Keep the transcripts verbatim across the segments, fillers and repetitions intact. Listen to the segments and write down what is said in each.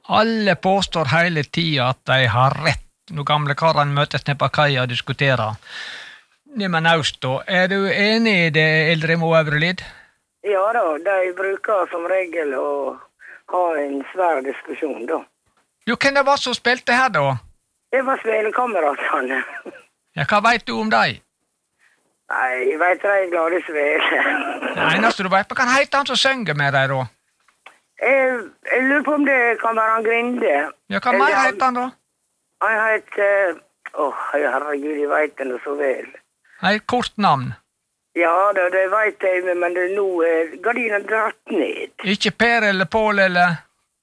Alle påstår hele tida at de har rett. Når gamle karene møtes ned på kaia og diskuterer. Neimen Aust da, er du enig i det, Eldre Mo Øvrelid? Ja da, de bruker som regel å ha en svær diskusjon da. Jo, hvem det var som spilte her da? Det var svelekameratene. Ja, hva vet du om deg? Nei, jeg vet de er glade svele. Det eneste du vet, hva kan heite han som synger med deg da? Jeg, jeg lurer på om det kan være han Grinde. Ja, hva mer heter han da? Han heter... Åh, oh, herregud, jeg vet det så vel. Nei, kort navn. Ja, det, det vet jeg, men det er nå er gardinen dratt ned. Ikke Per eller Pål eller...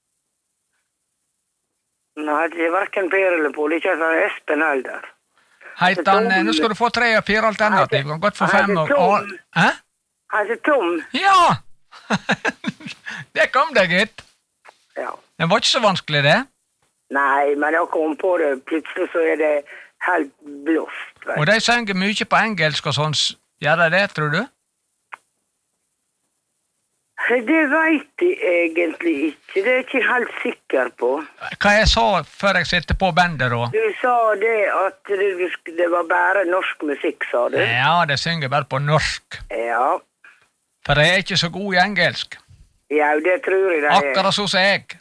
Nei, det er hverken Per eller Pål, ikke sånn Espen heller. Heiter han... Nå skal du få tre og fire alternativ. Han godt for fem og... Tom. Hæ? Han heter Tom. Ja! Det kom det, gitt. Ja. Det var ikke så vanskelig, det. Nei, men jeg kom på det, plutselig så er det helt blåst. Vet. Og de synger mye på engelsk og sånn. Gjør de det, tror du? Det vet jeg egentlig ikke. Det er jeg ikke helt sikker på. Hva jeg sa før jeg sitter på bandet, da? Du sa det at det, det var bare norsk musikk, sa du? Ja, de synger bare på norsk. Ja. For de er ikke så gode i engelsk. Ja, det tror jeg det er. Akkurat sånn som jeg.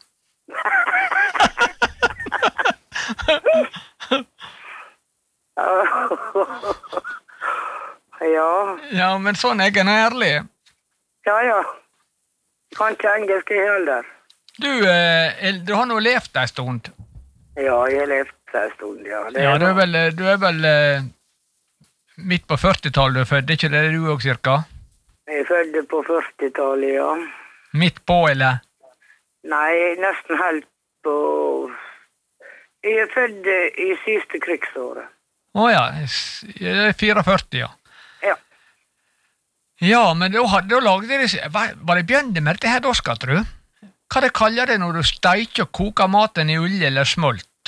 Ja. Ja, men sånn er jeg ærlig. Ja, ja. Kan ikke engelsk i heller. Du, eh, du har nå levd en stund. Ja, jeg har levd en stund, ja. Det ja, du er vel, du er vel eh, midt på førtitallet du er født, ikke det du også, cirka? Jeg er født på førtitallet, ja. Midt på, eller? Nei, nesten helt på... Jeg er født i siste krigsåret. Åja, jeg er fireogførti, ja. Ja. Ja, men da, da lagde de... Var, var det bjørnde med dette her da, skal du? Hva det kaller det når du steiker og koker maten i olje eller smolt?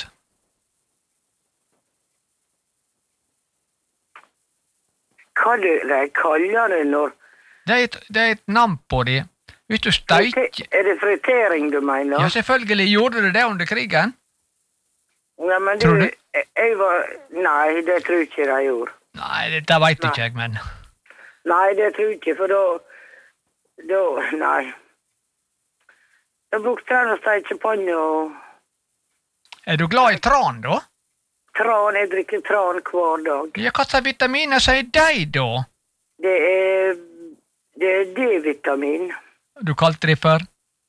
Hva det, de kaller det når... Det er et, det er et navn på det. Hvis du steiker... Er det fritering du mener? Ja, selvfølgelig. Gjorde du det under krigen? Ja, men tror du? Jeg, jeg var... Nei, det tror jeg ikke de gjorde. Nei, det vet ikke jeg, men... Nei, det tror jeg ikke, for da... Da... Nei. Da brukte jeg å steike panne og... Er du glad i tran, da? Tran, jeg drikker tran hver dag. Ja, hva slags vitaminer sier de, da? Det er... Det er D-vitamin. Du kalte det for?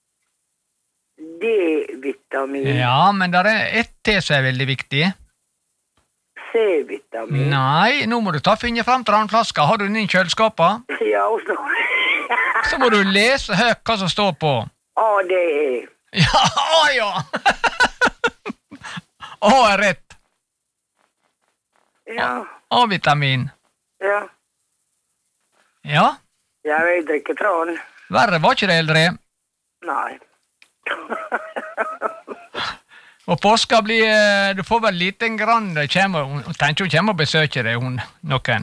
D-vitamin. Ja, men det er ett til som er veldig viktig. C-vitamin. Nei, nå må du ta finne frem til den flaska. Har du den i kjøleskapet? Ja, og så... Så må du lese høyt hva som står på. A, D, E. Ja, A, ja! A er rett. Ja. A-vitamin. Ja. Ja? Ja, jeg drikker tran. Verre var ikke det, Eldre. Nei. Og påska blir... Du får vel liten grann... Hun tenker hun kommer og besøker deg, hun, noen.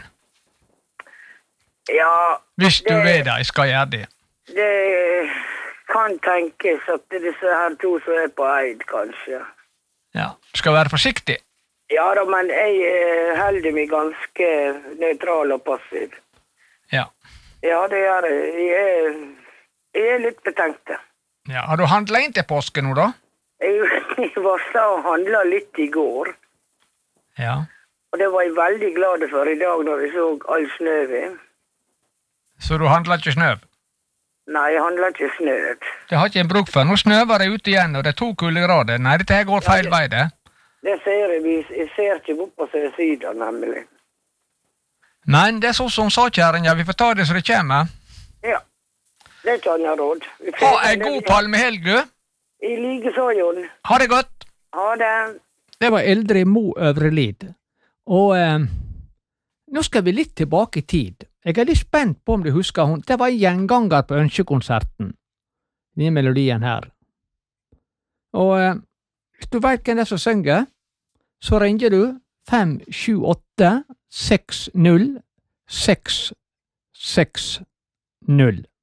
Ja... Hvis du det, vet det, jeg skal gjøre det. Det kan tenkes at det er disse her to som er på Eid, kanskje. Ja, du skal være forsiktig. Ja da, men jeg holder meg ganske nøytral og passiv. Ja. Ja, det er det. Jeg er, jeg er litt betenkt. Ja, har du handlet inn til påske nå, da? Jeg, jeg var så handlet litt i går. Ja. Og det var jeg veldig glad for i dag når jeg så all snøven. Så du handlet ikke snøv? Nei, jeg handlet ikke snø. Det har ikke en bruk for. Nå snøver det ute igjen, og det er to kuldegrader. Nei, dette her går feil ja, det, vei, det. Det ser jeg. Jeg ser ikke opp på siden, nemlig. Men det er sånn som sakjæringen, vi får ta det så det kommer. Ja, det er ikke annet råd. Ha en god palmehelg, du. I like så, Jon. Ha det godt. Ha det. Det var Eldre Mo Øvrelid. Og eh, nå skal vi litt tilbake i tid. Jeg er litt spent på om du husker hun. Det var en gjenganger på ønskekonserten. Denne melodien her. Og eh, hvis du vet hvem det er som synger, så ringer du fem sju åtte seks null seks seks null.